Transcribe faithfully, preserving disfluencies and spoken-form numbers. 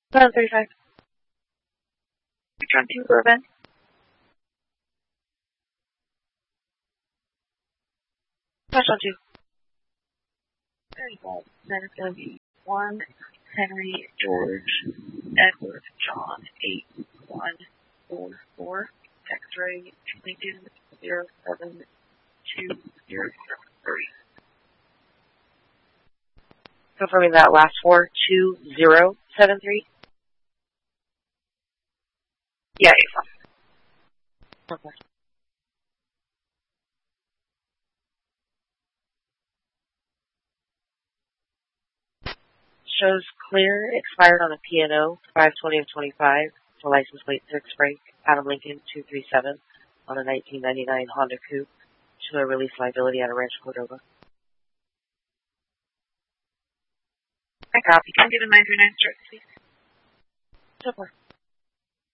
seven thirty-five. John two Bourbon. Special two. Very good. Then it's going to be one Henry George Edward John eight one four four. X-ray Lincoln zero seven two zero zero three. Confirming that last four two zero seven three. Yeah, you're fine. Okay. Shows clear, expired on a P and O, five twenty of twenty-five, for license plate six break, Adam Lincoln two three seven, on a nineteen ninety-nine Honda Coupe, to a release liability out of Rancho Cordova. I copy. Can I get a nine three nine strike, please? So far.